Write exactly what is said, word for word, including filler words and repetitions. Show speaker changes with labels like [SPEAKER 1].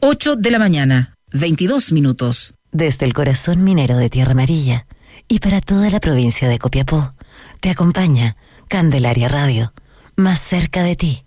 [SPEAKER 1] ocho de la mañana, veintidós minutos.
[SPEAKER 2] Desde el corazón minero de Tierra Amarilla y para toda la provincia de Copiapó, te acompaña Candelaria Radio, más cerca de ti.